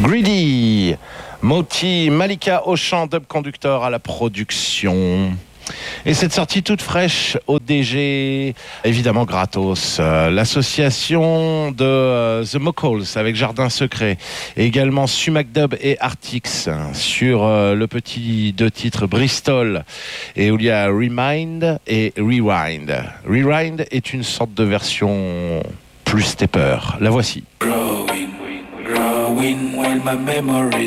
Greedy, Moti, Malika au chant, Dub Conductor à la production. Et cette sortie toute fraîche au DG, évidemment gratos, l'association de The Mocals avec Jardin Secret, et également Sumac Dub et Artix sur le petit 2 titres Bristol, et où il y a Remind et Rewind. Rewind est une sorte de version plus stepper. La voici. Growing while my memory